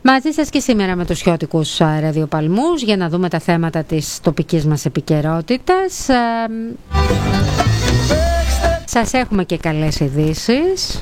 Μαζί σας και σήμερα με τους χιώτικους ραδιοπαλμούς για να δούμε τα θέματα της τοπικής μας επικαιρότητας. Σας έχουμε και καλές ειδήσεις.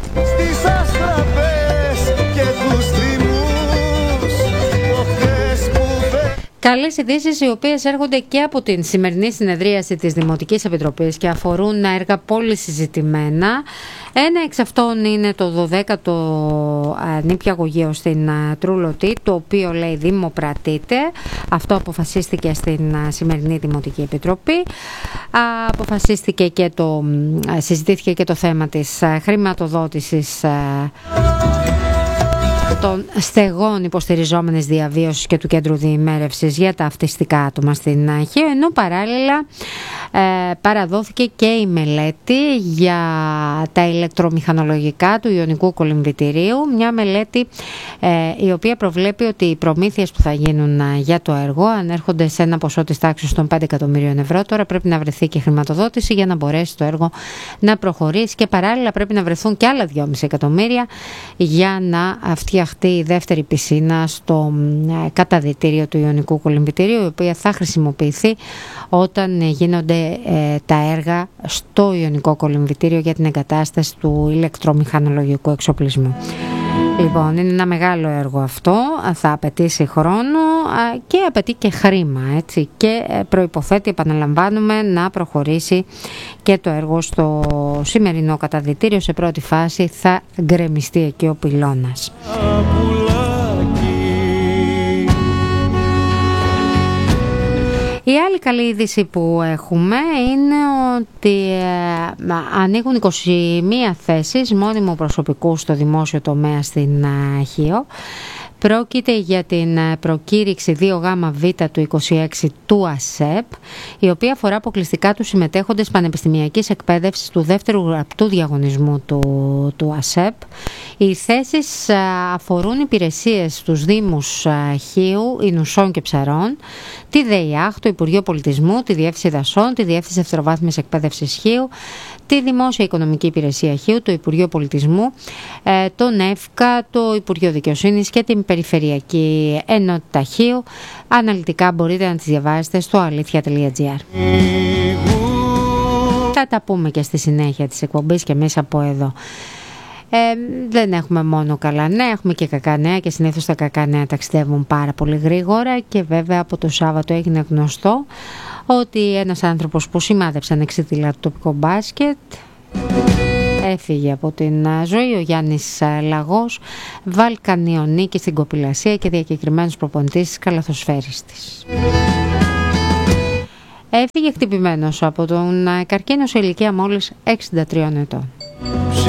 Καλές ειδήσεις οι οποίες έρχονται και από την σημερινή συνεδρίαση της Δημοτικής Επιτροπής και αφορούν έργα πολύ συζητημένα. Ένα εξ αυτών είναι το 12ο νηπιαγωγείο στην Τρούλωτη, το οποίο λέει δημοπρατείται. Αυτό αποφασίστηκε στην σημερινή Δημοτική Επιτροπή. Συζητήθηκε και το θέμα της χρηματοδότησης των στεγών υποστηριζόμενης διαβίωσης και του κέντρου διημέρευσης για τα αυτιστικά άτομα στην Χίο, ενώ παράλληλα παραδόθηκε και η μελέτη για τα ηλεκτρομηχανολογικά του Ιωνικού Κολυμβητηρίου, μια μελέτη η οποία προβλέπει ότι οι προμήθειες που θα γίνουν για το έργο ανέρχονται σε ένα ποσό της τάξης των 5 εκατομμυρίων ευρώ. Τώρα πρέπει να βρεθεί και χρηματοδότηση για να μπορέσει το έργο να προχωρήσει και παράλληλα πρέπει να βρεθούν και άλλα 2,5 εκατομμύρια για να φτιαχτεί η δεύτερη πισίνα στο καταδυτήριο του Ιωνικού Κολυμβητηρίου, η οποία θα χρησιμοποιηθεί όταν γίνονται τα έργα στο Ιωνικό Κολυμβητήριο για την εγκατάσταση του ηλεκτρομηχανολογικού εξοπλισμού. Λοιπόν, είναι ένα μεγάλο έργο αυτό, θα απαιτήσει χρόνο και απαιτεί και χρήμα, έτσι, και προϋποθέτει, επαναλαμβάνουμε, να προχωρήσει και το έργο στο σημερινό καταδυτήριο. Σε πρώτη φάση θα γκρεμιστεί εκεί ο πυλώνας. Η άλλη καλή είδηση που έχουμε είναι ότι ανοίγουν 21 θέσεις μόνιμου προσωπικού στο δημόσιο τομέα στην Χίο. Πρόκειται για την προκήρυξη 2Γ-Β του 26 του ΑΣΕΠ, η οποία αφορά αποκλειστικά τους συμμετέχοντες πανεπιστημιακής εκπαίδευσης του δεύτερου γραπτού διαγωνισμού του ΑΣΕΠ. Οι θέσεις αφορούν υπηρεσίες στους Δήμους Χίου, Ινουσών και Ψαρών, τη ΔΕΙΑΧ, το Υπουργείο Πολιτισμού, τη Διεύθυνση Δασών, τη Διεύθυνση Δευτεροβάθμιας Εκπαίδευσης Χίου, τη Δημόσια Οικονομική Υπηρεσία Χίου, το Υπουργείο Πολιτισμού, τον ΕΦΚΑ, το Υπουργείο Δικαιοσύνης και την Περιφερειακή Ενότητα Χίου. Αναλυτικά μπορείτε να τις διαβάσετε στο αλήθεια.gr. Θα τα πούμε και στη συνέχεια της εκπομπής και εμείς από εδώ. Δεν έχουμε μόνο καλά νέα, έχουμε και κακά νέα και συνήθως τα κακά νέα ταξιδεύουν πάρα πολύ γρήγορα και βέβαια από το Σάββατο έγινε γνωστό ότι ένας άνθρωπος που σημάδεψε ανεξίτηλα το τοπικό μπάσκετ έφυγε από την ζωή. Ο Γιάννης Λαγός, Βαλκανιονίκη στην Κοπηλασία και διακεκριμένος προπονητής της καλαθοσφαίρης της. Έφυγε χτυπημένος από τον καρκίνο σε ηλικία μόλις 63 ετών.